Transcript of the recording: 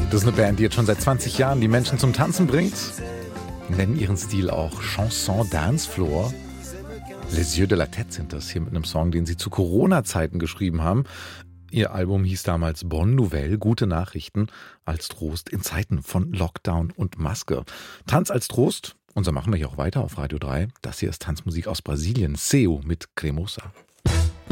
Das ist eine Band, die jetzt schon seit 20 Jahren die Menschen zum Tanzen bringt. Nennen ihren Stil auch Chanson Dancefloor. Les Yeux de la Tête sind das, hier mit einem Song, den sie zu Corona-Zeiten geschrieben haben. Ihr Album hieß damals Bonne Nouvelle, gute Nachrichten als Trost in Zeiten von Lockdown und Maske. Tanz als Trost, und so machen wir hier auch weiter auf Radio 3. Das hier ist Tanzmusik aus Brasilien, Seu mit Cremosa.